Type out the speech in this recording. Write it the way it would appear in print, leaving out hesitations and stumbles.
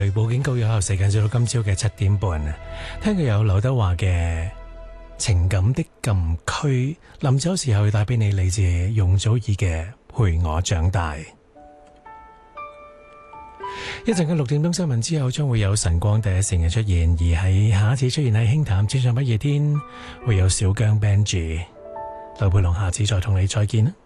雷暴警告有效時間至到今朝嘅7點半啊！聽佢有劉德華嘅情感的禁區，臨走時候要帶俾你嚟自容祖兒嘅陪我長大。一陣嘅6點鐘新聞之後，將會有晨光第一線嘅出現，而喺下一次出現喺輕談天上不夜天，會有小姜 Benji、劉佩龍，下次再同你再見啦。